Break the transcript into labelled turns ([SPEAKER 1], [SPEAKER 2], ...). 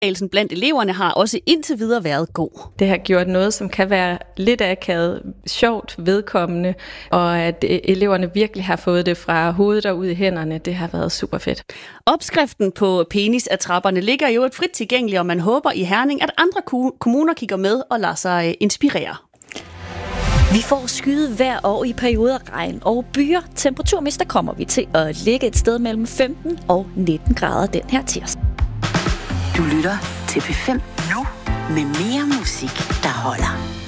[SPEAKER 1] Modtagelsen blandt eleverne har også indtil videre været god.
[SPEAKER 2] Det har gjort noget, som kan være lidt akavet, sjovt, vedkommende, og at eleverne virkelig har fået det fra hovedet og ud i hænderne. Det har været super fedt.
[SPEAKER 1] Opskriften på penisattrapperne ligger jo et frit tilgængeligt, og man håber i Herning, at andre kommuner kigger med og lader sig inspirere.
[SPEAKER 3] Vi får skyde hver år i perioder regn og byer. Temperaturmæssigt kommer vi til at ligge et sted mellem 15 og 19 grader den her tirsdag.
[SPEAKER 4] Du lytter til P5 nu med mere musik, der holder.